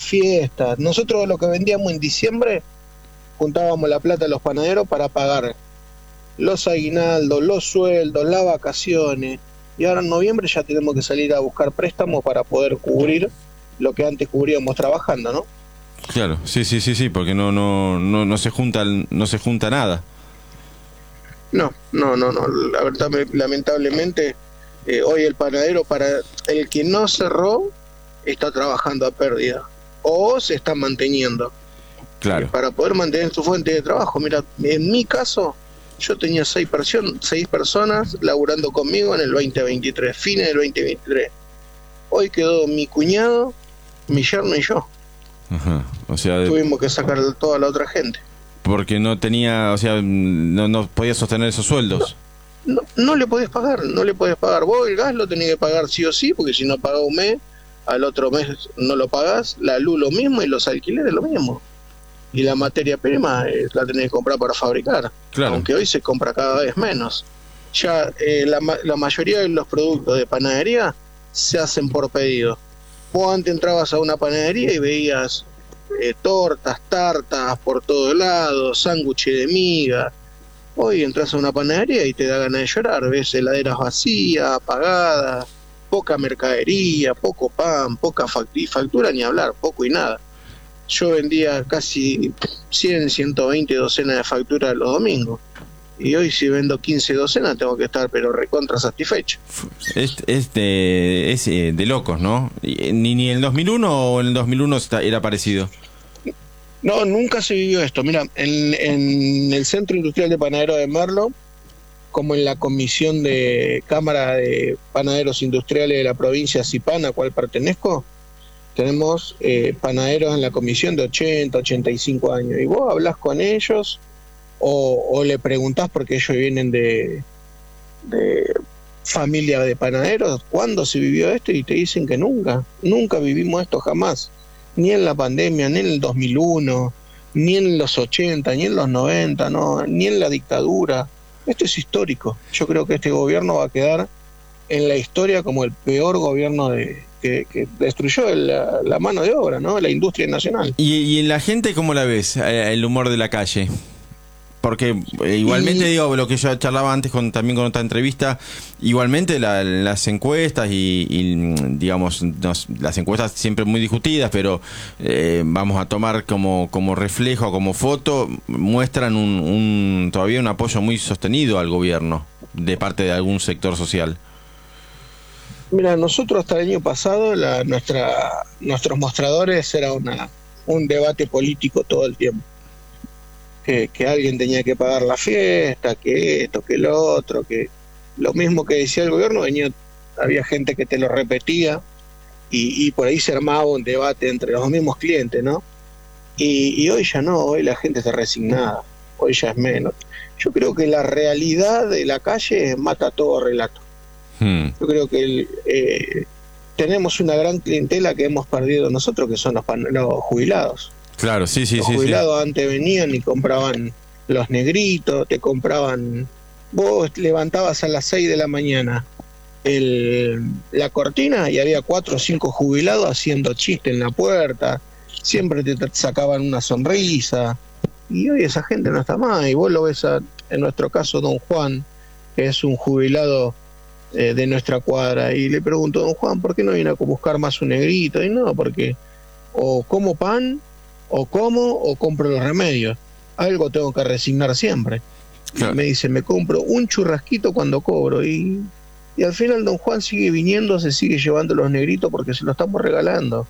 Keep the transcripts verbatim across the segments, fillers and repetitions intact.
fiestas. Nosotros lo que vendíamos en diciembre, juntábamos la plata de los panaderos para pagar los aguinaldos, los sueldos, las vacaciones. Y ahora en noviembre ya tenemos que salir a buscar préstamos para poder cubrir lo que antes cubríamos trabajando, ¿no? Claro, sí, sí, sí, sí, porque no, no, no, no se junta, no se junta nada. No, no, no, no. La verdad, lamentablemente, eh, hoy el panadero, para el que no cerró, está trabajando a pérdida o se está manteniendo. Claro. Eh, para poder mantener su fuente de trabajo. Mira, en mi caso, yo tenía seis, person seis personas laburando conmigo en el veinte veintitrés, fines del veinte veintitrés. Hoy quedó mi cuñado, mi yerno y yo. Ajá. O sea, tuvimos que sacar toda la otra gente. Porque no tenía, o sea, no, no podía sostener esos sueldos. No, no, no le podés pagar, no le podés pagar. Vos el gas lo tenés que pagar sí o sí, porque si no pagás un mes, al otro mes no lo pagás, la luz lo mismo y los alquileres lo mismo. Y la materia prima eh, la tenés que comprar para fabricar, claro. Aunque hoy se compra cada vez menos. Ya eh, la, la mayoría de los productos de panadería se hacen por pedido. Vos antes entrabas a una panadería y veías eh, tortas, tartas por todos lados, sándwiches de miga. Hoy entras a una panadería y te da ganas de llorar. Ves heladeras vacías, apagadas, poca mercadería, poco pan, poca factura, ni hablar, poco y nada. Yo vendía casi cien, ciento veinte docenas de facturas los domingos. Y hoy si vendo quince docenas tengo que estar pero recontra satisfecho. Es, es, de, es de locos, ¿no? ¿Ni, ni en el dos mil uno o en el dos mil uno era parecido? No, nunca se vivió esto. Mira, en, en el Centro Industrial de Panaderos de Merlo, como en la Comisión de Cámara de Panaderos Industriales de la provincia Cipán, a cual pertenezco, tenemos eh, panaderos en la comisión de ochenta, ochenta y cinco años. Y vos hablás con ellos o, o le preguntás, porque ellos vienen de, de familia de panaderos, ¿cuándo se vivió esto? Y te dicen que nunca, nunca vivimos esto jamás. Ni en la pandemia, ni en el dos mil uno, ni en los ochenta, ni en los noventa, no, ni en la dictadura. Esto es histórico. Yo creo que este gobierno va a quedar en la historia como el peor gobierno de, que, que destruyó la, la mano de obra, ¿no? La industria nacional. ¿Y, y en la gente cómo la ves, el humor de la calle? Porque eh, igualmente, y... digo, lo que yo charlaba antes con, también con otra entrevista, igualmente la, las encuestas y, y digamos, nos, las encuestas siempre muy discutidas, pero eh, vamos a tomar como, como reflejo, como foto, muestran un, un todavía un apoyo muy sostenido al gobierno de parte de algún sector social. Mira, nosotros hasta el año pasado, la, nuestra, nuestros mostradores era una, un debate político todo el tiempo. Que, que alguien tenía que pagar la fiesta, que esto, que lo otro, que lo mismo que decía el gobierno, venía, había gente que te lo repetía y, y por ahí se armaba un debate entre los mismos clientes, ¿no? Y, y hoy ya no, hoy la gente está resignada, hoy ya es menos. Yo creo que la realidad de la calle mata todo relato. Hmm. Yo creo que el, eh, tenemos una gran clientela que hemos perdido nosotros, que son los, los jubilados. Claro, sí, sí, los sí. Los jubilados sí. Antes venían y compraban los negritos, te compraban... Vos levantabas a las seis de la mañana el, la cortina y había cuatro o cinco jubilados haciendo chiste en la puerta, siempre te sacaban una sonrisa, y hoy esa gente no está más, y vos lo ves a, en nuestro caso don Juan, que es un jubilado eh, de nuestra cuadra, y le pregunto, don Juan, ¿por qué no viene a buscar más un negrito? Y no, porque o como pan, o como, o compro los remedios. Algo tengo que resignar siempre. Claro. Me dice, me compro un churrasquito cuando cobro. Y, y al final don Juan sigue viniendo, se sigue llevando los negritos porque se lo estamos regalando.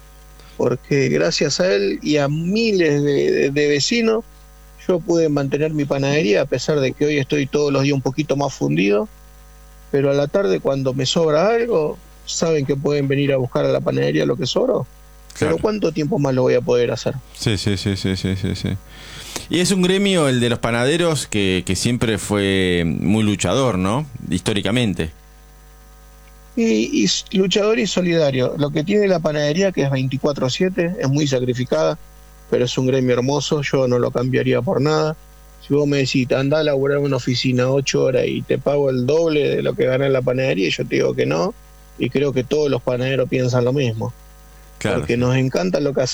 Porque gracias a él y a miles de, de, de vecinos, yo pude mantener mi panadería, a pesar de que hoy estoy todos los días un poquito más fundido. Pero a la tarde, cuando me sobra algo, saben que pueden venir a buscar a la panadería lo que sobró. Claro. Pero ¿cuánto tiempo más lo voy a poder hacer? Sí, sí, sí, sí, sí, sí, sí. Y es un gremio, el de los panaderos, que, que siempre fue muy luchador, ¿no? Históricamente. Y, y luchador y solidario. Lo que tiene la panadería, que es veinticuatro siete, es muy sacrificada, pero es un gremio hermoso, yo no lo cambiaría por nada. Si vos me decís, andá a laburar en una oficina ocho horas y te pago el doble de lo que gana en la panadería, yo te digo que no, y creo que todos los panaderos piensan lo mismo. Claro. Porque nos encanta lo que hacemos.